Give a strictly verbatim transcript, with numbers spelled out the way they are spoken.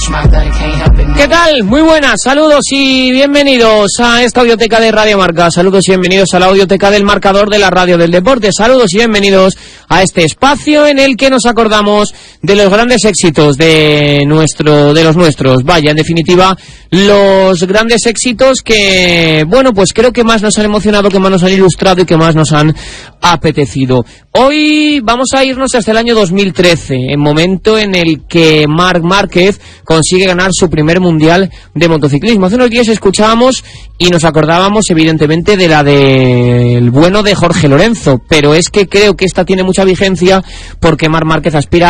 ¿Qué tal? Muy buenas, saludos y bienvenidos a esta audioteca de Radio Marca. Saludos y bienvenidos a la audioteca del marcador de la radio del deporte. Saludos y bienvenidos a este espacio en el que nos acordamos de los grandes éxitos de nuestro, de los nuestros. Vaya, en definitiva, los grandes éxitos que, bueno, pues creo que más nos han emocionado, que más nos han ilustrado y que más nos han apetecido. Hoy vamos a irnos hasta el año dos mil trece, en momento en el que Marc Márquez consigue ganar su primer mundial de motociclismo. Hace unos días escuchábamos y nos acordábamos evidentemente de la del bueno de Jorge Lorenzo, pero es que creo que esta tiene mucha vigencia porque Marc Márquez aspira